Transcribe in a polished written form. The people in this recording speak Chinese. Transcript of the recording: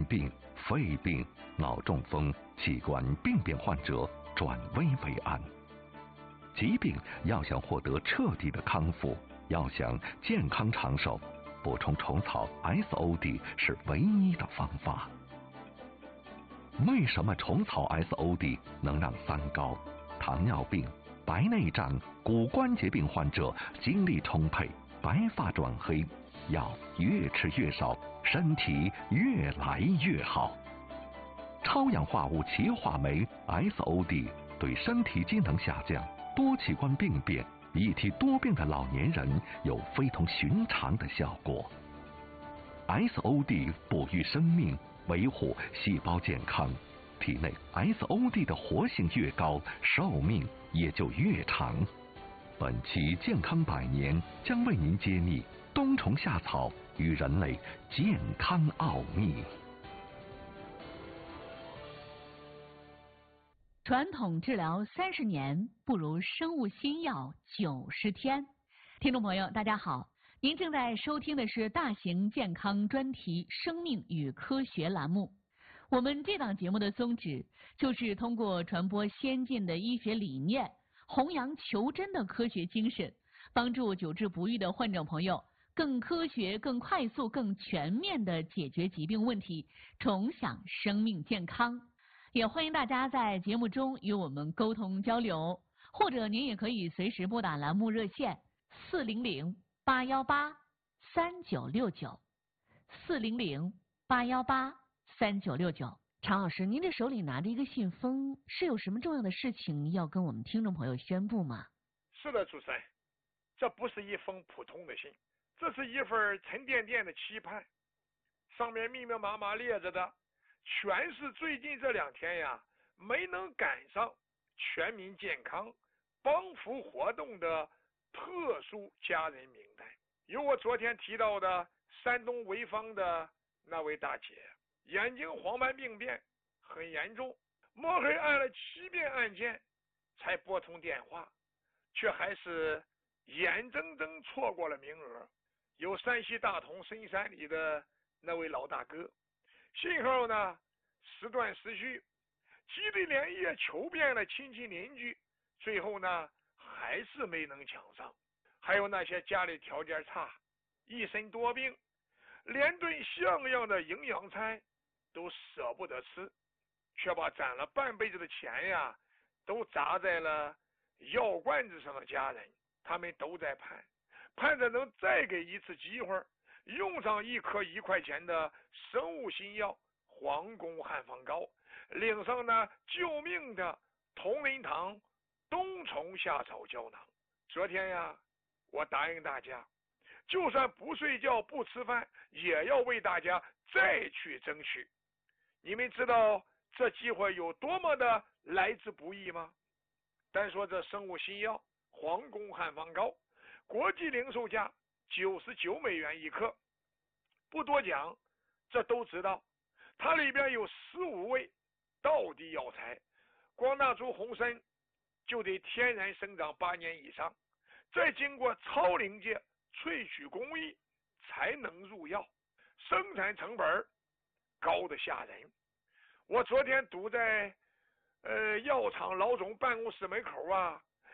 病、肺病、脑中风、器官病变患者转危为安。疾病要想获得彻底的康复，要想健康长寿，补充虫草 SOD 是唯一的方法。为什么虫草 SOD 能让三高、糖尿病、白内障、骨关节病患者精力充沛、白发转黑，药越吃越少，身体越来越好？超氧化物歧化酶 SOD 对身体机能下降、多器官病变、一体多病的老年人有非同寻常的效果。SOD 哺育生命，维护细胞健康，体内 SOD 的活性越高，寿命也就越长。本期健康百年将为您揭秘冬虫夏草与人类健康奥秘。 传统治疗30年，不如生物新药90天。听众朋友，大家好，您正在收听的是大型健康专题《生命与科学》栏目。我们这档节目的宗旨就是通过传播先进的医学理念，弘扬求真的科学精神，帮助久治不愈的患者朋友更科学、更快速、更全面地解决疾病问题，重享生命健康。也欢迎大家在节目中与我们沟通交流，或者您也可以随时拨打栏目热线400-818-3969 400-818-3969。常老师，您这手里拿着一个信封，是有什么重要的事情要跟我们听众朋友宣布吗？ 是的，主持人，这不是一封普通的信，这是一份沉甸甸的期盼，上面密密麻麻列着的全是最近这2天呀没能赶上全民健康帮扶活动的特殊家人名单。有我昨天提到的山东潍坊的那位大姐，眼睛黄斑病变很严重，摸黑按了7遍按键才拨通电话，却还是眼睁睁错过了名额。有山西大同深山里的那位老大哥，信号呢时断时续，急得连夜求遍了亲戚邻居，最后呢还是没能抢上。还有那些家里条件差、一身多病，连顿像样的营养餐都舍不得吃，却把攒了半辈子的钱呀都砸在了药罐子上的家人，他们都在盼着能再给一次机会，用上1颗1块钱的生物新药黄宫汉方膏，领上那救命的同仁堂冬虫夏草胶囊。昨天呀，我答应大家，就算不睡觉不吃饭，也要为大家再去争取。你们知道这机会有多么的来之不易吗？单说这生物新药黄宫汉方膏，国际零售价$991克，不多讲，这都知道。它里边有15味道地药材，光那株红参就得天然生长8年以上，再经过超临界萃取工艺才能入药，生产成本高得吓人。我昨天堵在药厂老总办公室门口啊，